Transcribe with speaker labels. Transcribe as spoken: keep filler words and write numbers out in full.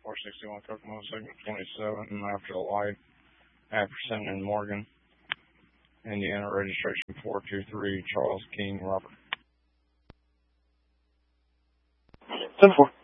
Speaker 1: four sixty-one Kokomo, segment twenty-seven, after the light, Apperson and Morgan. Indiana registration four two three, Charles King Robert.
Speaker 2: ten four.